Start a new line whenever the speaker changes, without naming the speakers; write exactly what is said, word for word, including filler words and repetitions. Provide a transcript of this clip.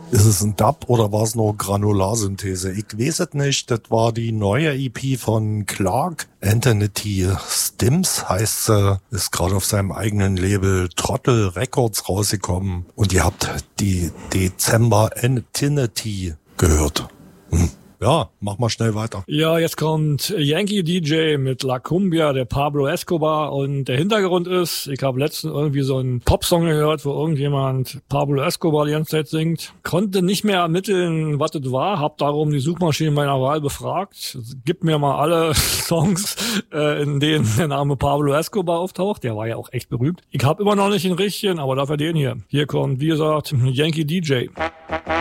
Ist es ein Dub oder war es nur Granularsynthese? Ich weiß es nicht. Das war die neue E P von Clark. Anthony T. Stims heißt sie, ist gerade auf seinem eigenen Label Trottel Records rausgekommen. Und ihr habt die Dezember Antinity gehört. Hm. Ja, mach mal schnell weiter.
Ja, jetzt kommt Yankee D J mit La Cumbia, der Pablo Escobar. Und der Hintergrund ist, ich habe letztens irgendwie so einen Popsong gehört, wo irgendjemand Pablo Escobar die ganze Zeit singt. Konnte nicht mehr ermitteln, was das war. Hab darum die Suchmaschine meiner Wahl befragt. Gib mir mal alle Songs, äh, in denen der Name Pablo Escobar auftaucht. Der war ja auch echt berühmt. Ich habe immer noch nicht den richtigen, aber dafür den hier. Hier kommt, wie gesagt, Yankee D J.